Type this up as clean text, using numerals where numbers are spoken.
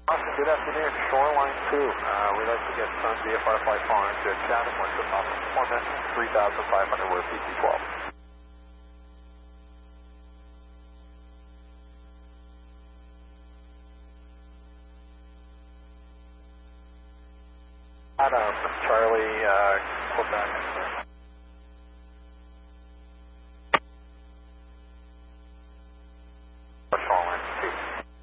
Austin, good afternoon. Shoreline 2. We'd like to get Sun VFR flight following to Chatham, what's the top performance, 3,500 word PT-12. Adam, Charlie, Quebec.